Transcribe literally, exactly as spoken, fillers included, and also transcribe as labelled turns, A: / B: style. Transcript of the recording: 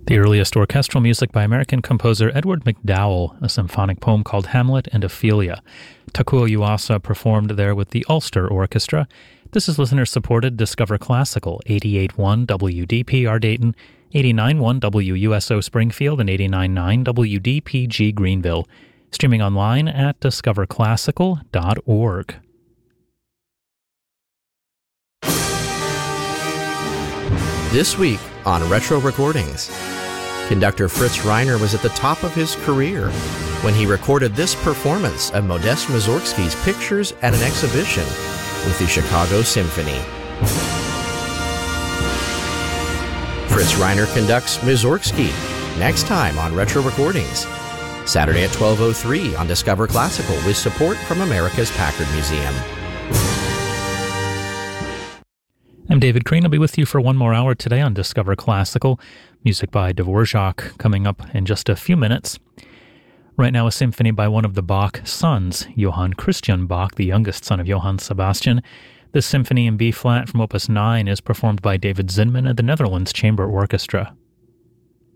A: The earliest orchestral music by American composer Edward MacDowell, a symphonic poem called Hamlet and Ophelia. Takuo Yuasa performed there with the Ulster Orchestra. This is listener-supported Discover Classical, eighty-eight point one W D P R Dayton, eighty-nine point one W U S O Springfield, and eighty-nine point nine W D P G Greenville. Streaming online at discover classical dot org.
B: This week on Retro Recordings, conductor Fritz Reiner was at the top of his career when he recorded this performance of Modest Mussorgsky's pictures at an exhibition with the Chicago Symphony. Fritz Reiner conducts Mussorgsky next time on Retro Recordings, Saturday at twelve oh three on Discover Classical with support from America's Packard Museum.
A: I'm David Crane. I'll be with you for one more hour today on Discover Classical. Music by Dvorak coming up in just a few minutes. Right now, a symphony by one of the Bach sons, Johann Christian Bach, the youngest son of Johann Sebastian. This symphony in B-flat from Opus nine is performed by David Zinman of the Netherlands Chamber Orchestra.